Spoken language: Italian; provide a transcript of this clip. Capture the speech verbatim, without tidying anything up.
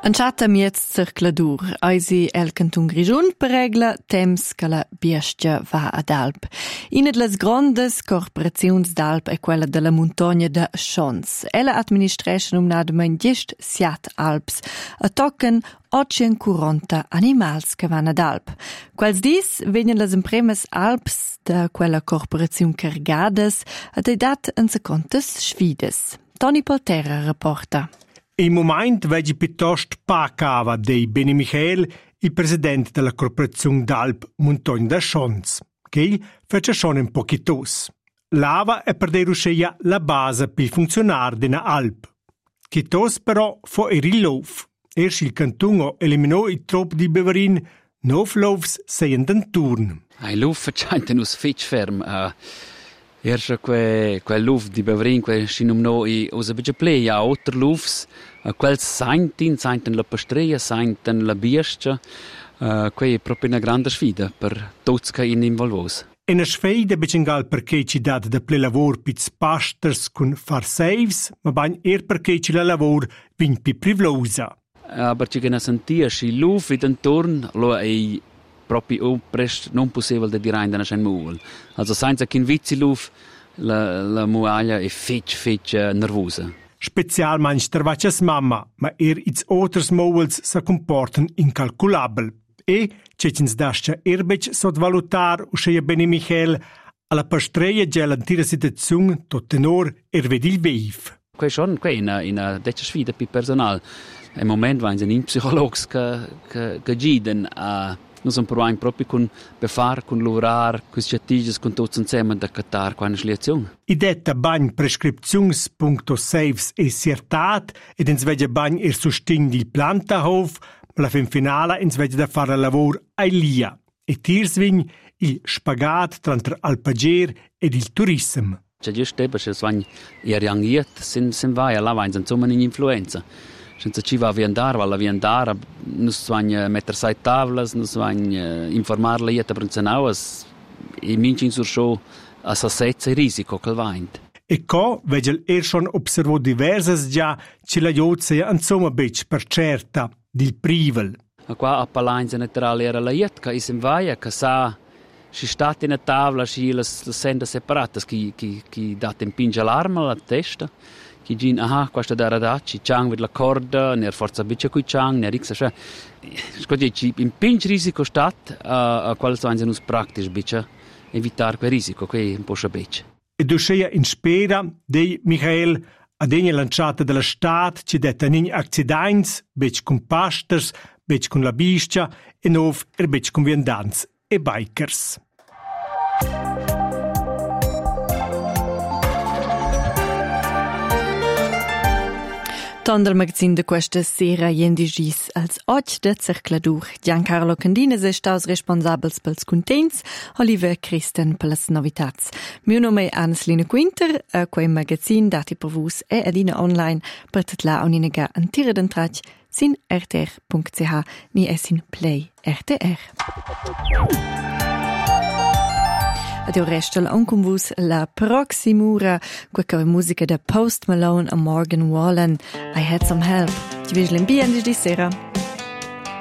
En chatta miez circladur, eisi el cantun Grigiun per regla temps che la biestia va ad Alp. Ina delle grandes corporaziuns d'Alp è quella della montagna de Schons. Ella administresce numnadamein gest siat Alps, a tocken ottocentoquaranta animals che van ad Alp. Quals dis vegnan las impremes Alps da quella corporaziun cargadas ad ei dat en secontes sfides. Toni Polterra rapporta. In moment vegi piuttosto pa cava dei Beni Michael, il presidente della corporazione d'Alp Montagna da Schons, che fece schon un pochitos. Lava è per dei rusceia la base per funzionare della Alp. Chitos però fu er il lauf. Erst il cantungo eliminò il troppo di beverin, nov laufs seien den turn. Il lauf facciante nus fitch ferm. Uh... Erst que quel luf di Beverin, quel scinum noi usa bitte play ja otter lufs, quel seintin, seinten la pastreia, seinten la biestia, quei proprio una grande sfida per tutti che in involvos. E una sfida bicengal perché ci dà da ple lavor piz pastors con far saves, ma bain er perché ci la lavor vin pi privlosa. Aber ci gena sentia sci luf id intorn lo ei proprio prest non possibile da dire in una muol. Also senza che in viziluf la la muaglia è fetch fetch nervosa. Specialmente travaccias mamma, ma er its oters muols sa comporten incalculabel. E cecins dascia erbec sotvalutar uscia Beni Michael alla pastreia gelantira situazione tot tenor er vedil veif. Quei schon quei in in a deccia sfida pi personal. Im Moment waren in psicologs che che che giden a Noi siamo provati proprio con befar, con lavorare, con strategie, con tutti insieme da cattare quella sliazione. I detta bagn prescripzions punto saves e siertat ed ins veglia bagn er sustin di plantahof, ma la fin finale ins veglia da fare lavoro a Lia. E tirsvign il spagat tra alpager ed il turism. C'è giusto tempo, se svagn e reangiert, sin sin vai alla vain, insomma in influenza. Senza ci va a viandare, va a viandare, non si va mettere sei tavole, non si va informare la gente per incenauas, e minci in surshow a sassezza e risiko che vaint. E co, vegel er schon observo diverses già, ci la jozia insomma bec per certa, dil privel. A qua a Palainza naturale era la gente, che is in vaia, che sa, si sta in una tavola, si le sende separate, che, che, che date in pingia l'arma alla testa, che gin aha questa da radacci chang with la corda ner forza bice qui chang ner x cioè scogli ci in pinch risiko stat a a qual sono nus praktisch bice evitar quel risiko che un po' schabec e doscia in spera dei Michael a degna lanciata della stat ci detta nin accidents bec con pastors bec con la biscia e nov er bec con viandants e bikers. Tondel magazin de questa sera jendi gis als och de circladur. Giancarlo Candines è staus responsabels pels contents, Oliver Christen pels novitats. Mio nome è Anselina Quinter, a quei magazin dati per vus e adina online per titla uninaga an tira d'entrach sin r t r punct c h ni es in Play R T R. Adeu restel ancum vus la proximura quaca musica da Post Malone a Morgan Wallen. I Had Some Help. Ti vigilin bien di sera.